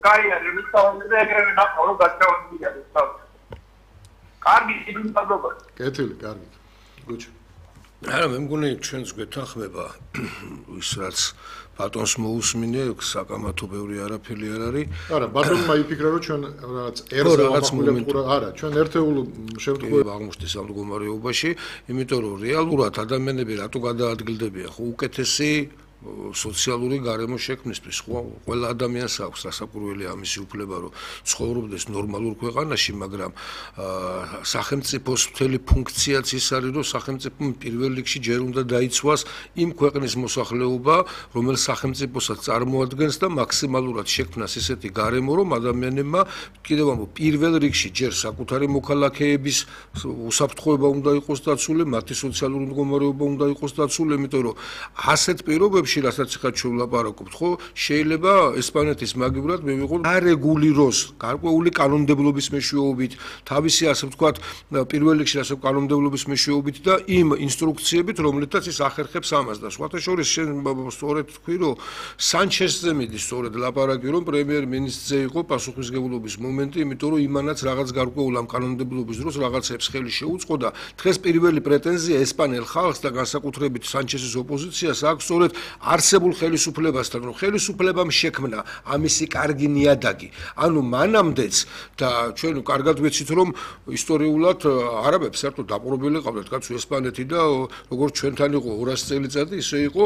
კაი არის რუსთაველზე ეგრევე ნახავ გაჩვენებულია რუსთაველზე. კარგი სიბინძალობა. კეთილი, კარგი. გუჩი. არა, მე მგონი ჩვენს გვეთანხმება ის რაც ბატონს მოусმინე, საკამათო ბევრი არაფერი არ არის. არა, ბატონმა იფიქრა რომ ჩვენ რაღაც ერზე ვახმოვანებთ, არა, ჩვენ ერთეულ შემთხვევაში აღმოჩნდეს ამ მდგომარეობაში, იმიტომ რომ რეალურად ადამიანები რატო გადაადგილდებიან, ხო უკეთესი სოციალური გარემო შექმნისთვის, ხო ყველა ადამიანს აქვს რასაკვირველი ამისი უფლება, რომ ცხოვრობდეს ნორმალურ ქვეყანაში, მაგრამ სახელმწიფოს მთელი ფუნქციაც ის არის, რომ სახელმწიფომ პირველ რიგში ჯერ უნდა დაიცვას იმ ქვეყნის მოსახლეობა, რომელიც სახელმწიფოსაც წარმოადგენს და მაქსიმალურად შექმნას ისეთი გარემო, რომ ადამიანებმა კიდევ ამბობ, პირველ რიგში ჯერ საკუთარი მოქალაქეების უსაფრთხოება უნდა იყოს დაცული, მათი სოციალური მდგომარეობა უნდა იყოს დაცული, იმიტომ რომ ასეთ პირობებში რასაც ხა ჩვენ ვლაპარაკობთ, ხო, შეიძლება ესპანეთის მაგივრად მივიღოთ არეგულიროს, გარკვეული კანონმდებლობის მეშვეობით, თავისი ასე ვთქვათ, პირველ რიგში ასე კანონმდებლობის მეშვეობით და იმ ინსტრუქციებით, რომლითაც ის ახერხებს ამას და სხვათა შორის შენ სწორედ თქვი, რომ სანჩესზე მიდის სწორედ ლაპარაკი, რომ პრემიერ-მინისტრზე იყო პასუხისმგებლობის მომენტი, იმიტომ რომ იმანაც რაღაც გარკვეულ ამ კანონმდებლობის დროს რაღაცებს ხელი შეუწყო და დღეს პირველი პრეტენზია ესპანელ ხალხს და განსაკუთრებით სანჩესის ოპოზიციას აქვს სწორედ არსებულ ხელისუფლებასთან, რომ ხელისუფლებამ შექმნა ამისი კარგი ნიადაგი. ანუ მანამდეც და ჩვენ კარგად ვიცით, რომ ისტორიულად არაბებს საერთოდ დაპყრობილი ყავდათ კაცო ესპანეთი და როგორც ჩვენთან იყო 200 წელიწადი, ისე იყო